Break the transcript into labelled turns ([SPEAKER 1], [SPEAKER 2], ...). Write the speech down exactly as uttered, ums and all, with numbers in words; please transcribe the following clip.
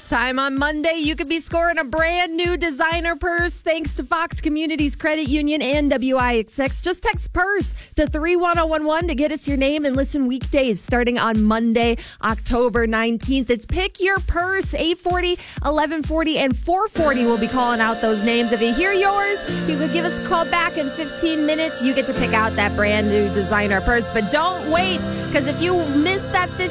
[SPEAKER 1] This time on Monday, you could be scoring a brand new designer purse thanks to Fox Communities Credit Union and W I X X. Just text PURSE to three one zero one one to get us your name and listen weekdays starting on Monday, October nineteenth. It's Pick Your Purse. eight forty, eleven forty, and four forty will be calling out those names. If you hear yours, you could give us a call back in fifteen minutes. You get to pick out that brand new designer purse. But don't wait, because if you miss that fifteen